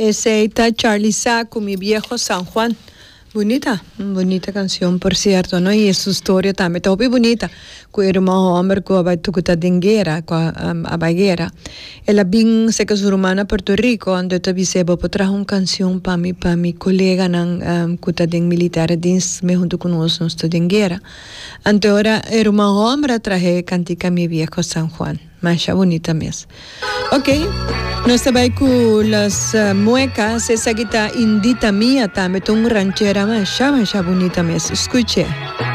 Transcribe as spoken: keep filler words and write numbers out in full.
Ese está Charly Sa con Mi Viejo San Juan. Bonita, bonita canción, por cierto, ¿no? Y su historia también, está muy bonita. Que irmão homem que vai tucuta dingueira, com a bagueira. Ela bem se casou rumana Puerto Rico, onde eu também sei, vou trazer uma canção para mim, para minha colega, não, que está dentro militar, dentro, me junto conosco, no dingueira. Então, ora, irmão homem traje cantica Mi Viejo San Juan. Mas é bonita mesmo. Ok. Nós também com as uh, muecas, essa guitarra indita minha também, tão ranchera, mas é bonita mesmo. Escute.